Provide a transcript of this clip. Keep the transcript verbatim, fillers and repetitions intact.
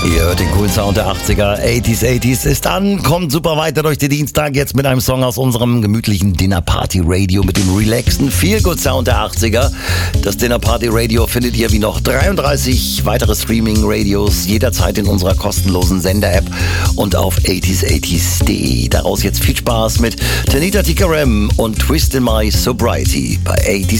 Ihr hört den coolen Sound der achtziger, achtziger, achtziger ist an, kommt super weiter durch den Dienstag, jetzt mit einem Song aus unserem gemütlichen Dinner Party Radio mit dem relaxten Feel Good Sound der achtziger. Das Dinner Party Radio findet ihr wie noch dreiunddreißig weitere Streaming Radios jederzeit in unserer kostenlosen Sender-App und auf achtziger achtziger punkt de. Daraus jetzt viel Spaß mit Tanita Tikaram und Twist in My Sobriety bei achtziger.